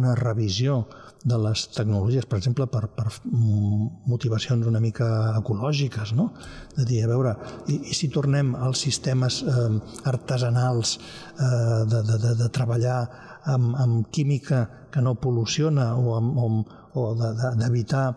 una revisió de les tecnologies, per exemple, per motivacions una mica ecològiques, no? De dir, a veure, i si tornem als sistemes artesanals de treballar amb química que no pol·luciona o d'evitar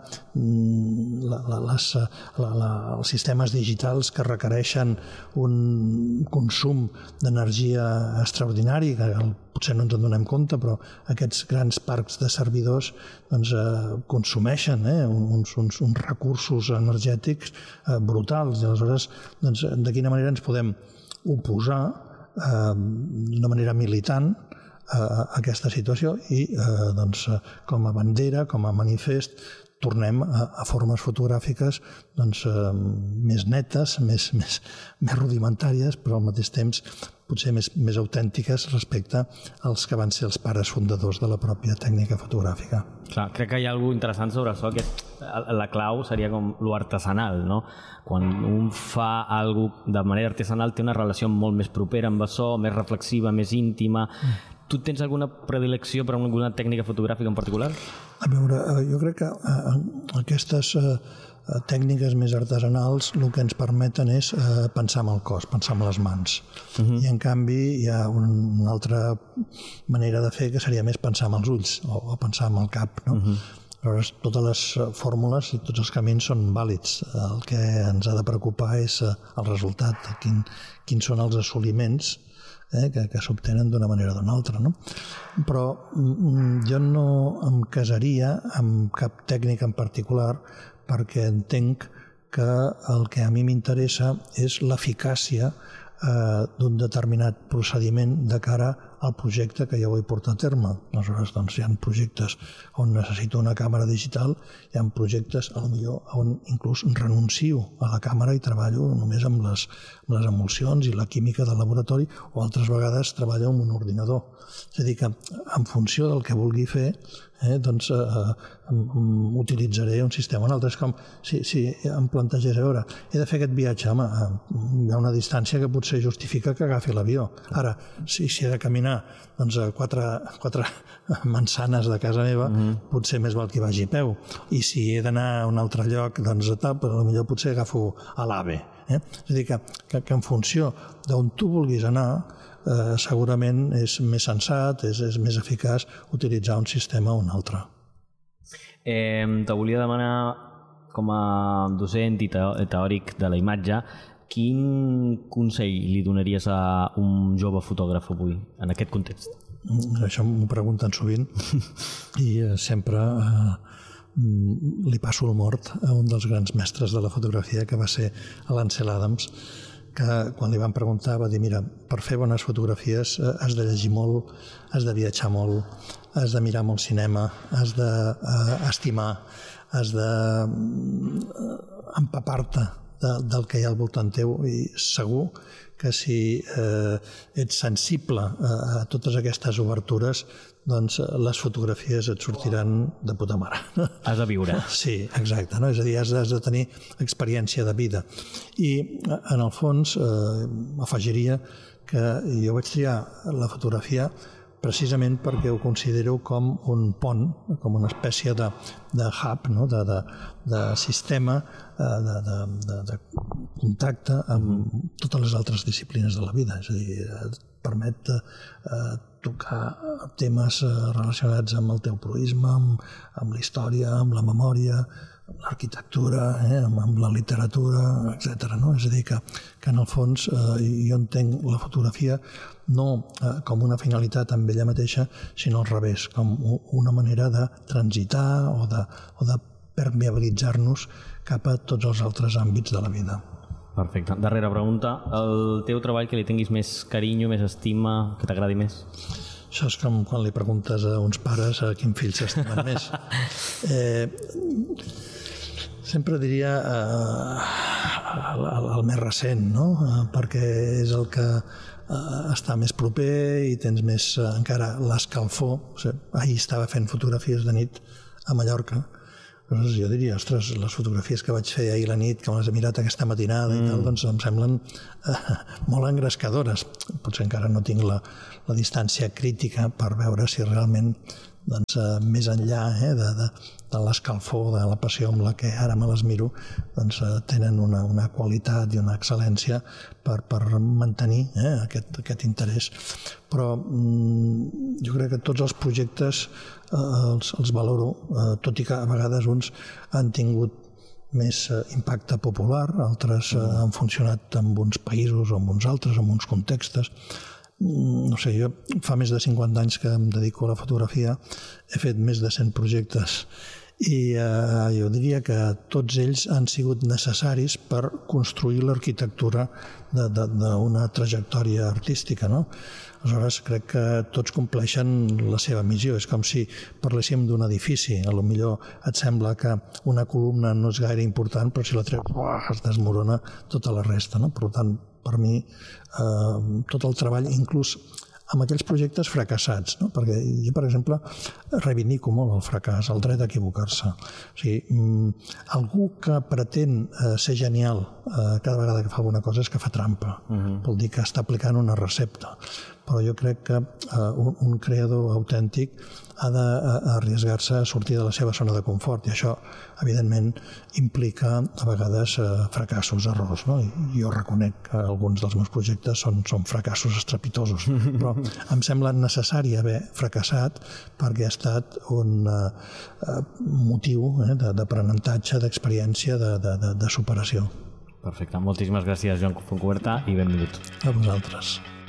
els sistemes digitals que requereixen un consum d'energia extraordinari, que potser no ens en donem compte, però aquests grans parcs de servidors consumeixen uns recursos energètics brutals. I aleshores, de quina manera ens podem oposar d'una manera militant a aquesta situació i com a bandera, com a manifest, tornem a formes fotogràfiques més netes, més rudimentàries, però al mateix temps potser més autèntiques respecte als que van ser els pares fundadors de la pròpia tècnica fotogràfica. Clar, crec que hi ha alguna cosa interessant sobre això, que la clau seria com l'artesanal, no? Quan un fa alguna cosa de manera artesanal té una relació molt més propera amb això, més reflexiva, més íntima. Tu tens alguna predilecció per alguna tècnica fotogràfica en particular? A veure, jo crec que aquestes tècniques més artesanals el que ens permeten és pensar amb el cos, pensar amb les mans. I en canvi hi ha una altra manera de fer que seria més pensar amb els ulls o pensar amb el cap, no? Aleshores, totes les fórmules i tots els camins són vàlids. El que ens ha de preocupar és el resultat, quins són els assoliments que s'obtenen d'una manera o d'una altra, no? Però jo no em casaria amb cap tècnica en particular perquè entenc que el que a mi m'interessa és l'eficàcia d'un determinat procediment de cara al projecte que jo vull portar a terme. Aleshores, hi ha projectes on necessito una càmera digital, hi ha projectes potser on inclús renuncio a la càmera i treballo només amb les emulsions i la química del laboratori, o altres vegades treballo amb un ordinador. És a dir, que en funció del que vulgui fer, utilitzaré un sistema o un altre. És com si em plantegés, a veure, he de fer aquest viatge, home, hi ha una distància que potser justifica que agafi l'avió. Ara, si he de caminar a quatre mansanes de casa meva, potser més val que vagi a peu. I si he d'anar a un altre lloc, potser potser agafo a l'AVE. És a dir, que en funció d'on tu vulguis anar, segurament és més sensat, és més eficaç utilitzar un sistema o un altre. Te volia demanar, com a docent i teòric de la imatge, quin consell li donaries a un jove fotògraf avui, en aquest context? Això m'ho pregunten sovint i sempre li passo el mort a un dels grans mestres de la fotografia, que va ser l'Ansel Adams, que quan li van preguntar va dir, mira, per fer bones fotografies has de llegir molt, has de viatjar molt, has de mirar molt cinema, has d'estimar, has d'empapar-te del que hi ha al voltant teu, i segur que si ets sensible a totes aquestes obertures, doncs les fotografies et sortiran de puta mare. Has de viure. Sí, exacte. És a dir, has de tenir experiència de vida. I, en el fons, afegiria que jo vaig triar la fotografia precisament perquè ho considero com un pont, com una espècie de hub, de sistema de contacte amb totes les altres disciplines de la vida. És a dir, et permet tocar temes relacionats amb el teu proisme, amb la història, amb la memòria, amb l'arquitectura, amb la literatura, etc. És a dir, que en el fons jo entenc la fotografia no com una finalitat en ella mateixa, sinó al revés, com una manera de transitar o de permeabilitzar-nos cap a tots els altres àmbits de la vida. Perfecte. Darrera pregunta. El teu treball que li tinguis més carinyo, més estima, que t'agradi més? Això és com quan li preguntes a uns pares a quin fill s'estimen més. Sempre diria el més recent, no? Perquè és el que està més proper i tens més encara l'escalfor. Ahir estava fent fotografies de nit a Mallorca. Llavors jo diria, ostres, les fotografies que vaig fer ahir a la nit, que me les he mirat aquesta matinada i tal, doncs em semblen molt engrescadores. Potser encara no tinc la distància crítica per veure si realment més enllà de l'escalfor, de la passió amb la que ara me les miro, tenen una qualitat i una excel·lència per mantenir aquest interès. Però jo crec que tots els projectes els valoro, tot i que a vegades uns han tingut més impacte popular, altres han funcionat en uns països o en uns altres, en uns contextos. No sé, jo fa més de 50 anys que em dedico a la fotografia, he fet més de 100 projectes i jo diria que tots ells han sigut necessaris per construir l'arquitectura d'una trajectòria artística, no? Aleshores, crec que tots compleixen la seva missió. És com si parléssim d'un edifici. A lo millor et sembla que una columna no és gaire important, però si la treus es desmorona tota la resta, no? Per tant, per mi, tot el treball, inclús amb aquells projectes fracassats, no? Perquè jo, per exemple, reivindico molt el fracàs, el dret a equivocar-se. O sigui, algú que pretén ser genial cada vegada que fa alguna cosa és que fa trampa. Vol dir que està aplicant una recepta. Però jo crec que un creador autèntic ha d'arriesgar-se a sortir de la seva zona de confort i això, evidentment, implica a vegades fracassos, errors, no? I jo reconec que alguns dels meus projectes són fracassos estrepitosos, però em sembla necessari haver fracassat perquè ha estat un motiu d'aprenentatge, d'experiència, de superació. Perfecte. Moltíssimes gràcies, Joan Fontcuberta, i benvingut. A vosaltres.